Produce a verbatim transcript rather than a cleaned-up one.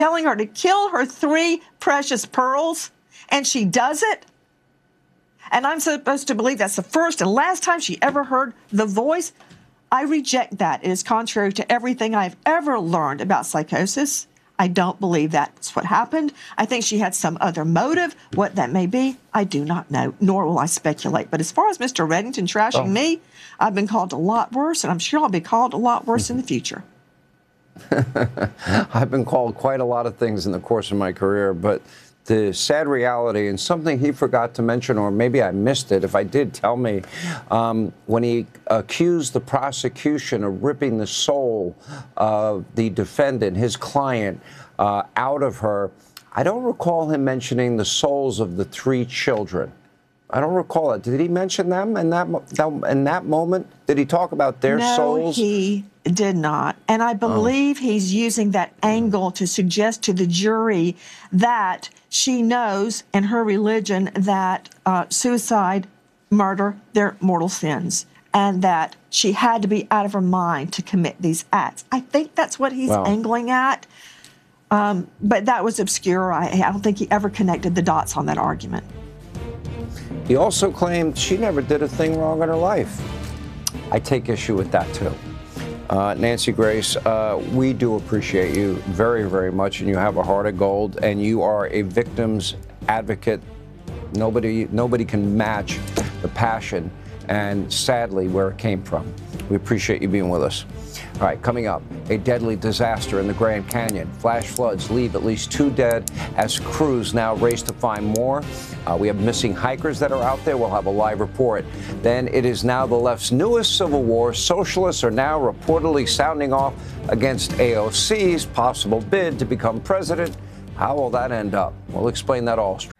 telling her to kill her three precious pearls, and she does it. And I'm supposed to believe that's the first and last time she ever heard the voice. I reject that. It is contrary to everything I've ever learned about psychosis. I don't believe that's what happened. I think she had some other motive. What that may be, I do not know, nor will I speculate. But as far as Mister Reddington trashing oh. me, I've been called a lot worse, and I'm sure I'll be called a lot worse in the future. I've been called quite a lot of things in the course of my career, but the sad reality, and something he forgot to mention, or maybe I missed it, if I did, tell me, um, when he accused the prosecution of ripping the soul of the defendant, his client, uh, out of her, I don't recall him mentioning the souls of the three children. I don't recall it. Did he mention them in that, in that moment? Did he talk about their no, souls? No, he did not. And I believe oh. he's using that angle to suggest to the jury that she knows in her religion that uh, suicide, murder, they're mortal sins, and that she had to be out of her mind to commit these acts. I think that's what he's wow. angling at. Um, but that was obscure. I, I don't think he ever connected the dots on that argument. He also claimed she never did a thing wrong in her life. I take issue with that, too. Uh, Nancy Grace, uh, we do appreciate you very, very much, and you have a heart of gold, and you are a victim's advocate. Nobody, nobody can match the passion and, sadly, where it came from. We appreciate you being with us. All right, coming up, a deadly disaster in the Grand Canyon. Flash floods leave at least two dead as crews now race to find more. Uh, we have missing hikers that are out there. We'll have a live report. Then it is now the left's newest civil war. Socialists are now reportedly sounding off against A O C's possible bid to become president. How will that end up? We'll explain that all straight